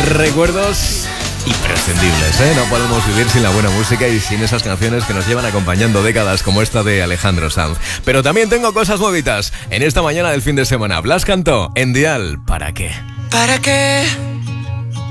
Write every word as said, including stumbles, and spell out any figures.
Recuerdos imprescindibles, ¿eh? No podemos vivir sin la buena música y sin esas canciones que nos llevan acompañando décadas como esta de Alejandro Sanz. Pero también tengo cosas nuevitas. En esta mañana del fin de semana, Blas cantó en Dial, ¿para qué? ¿Para qué?